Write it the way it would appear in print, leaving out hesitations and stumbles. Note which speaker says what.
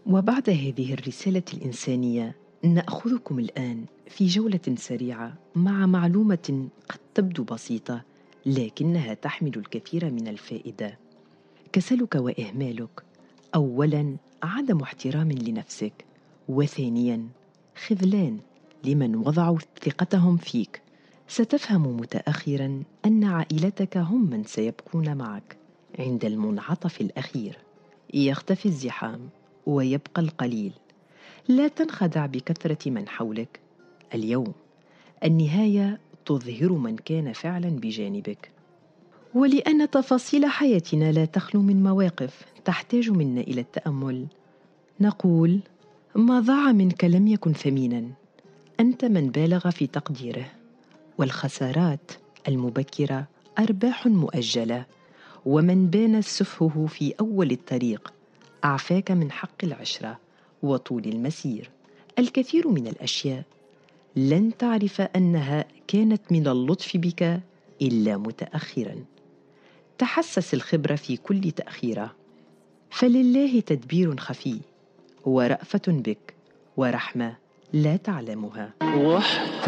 Speaker 1: وبعد هذه الرسالة الإنسانية نأخذكم الآن في جولة سريعة مع معلومة قد تبدو بسيطة لكنها تحمل الكثير من الفائدة. كسلك وإهمالك، أولاً عدم احترام لنفسك، وثانياً خذلان لمن وضعوا ثقتهم فيك. ستفهم متأخراً أن عائلتك هم من سيبقون معك عند المنعطف الأخير. يختفي الزحام ويبقى القليل. لا تنخدع بكثرة من حولك. اليوم النهاية تظهر من كان فعلاً بجانبك. ولأن تفاصيل حياتنا لا تخلو من مواقف تحتاج منا إلى التأمل، نقول: ما ضاع منك لم يكن ثميناً، أنت من بالغ في تقديره. والخسارات المبكرة أرباح مؤجلة، ومن بان سفهه في أول الطريق أعفاك من حق العشرة وطول المسير. الكثير من الأشياء لن تعرف أنها كانت من اللطف بك إلا متأخراً. تحسس الخبرة في كل تأخيرة، فلله تدبير خفي ورأفة بك ورحمة لا تعلمها.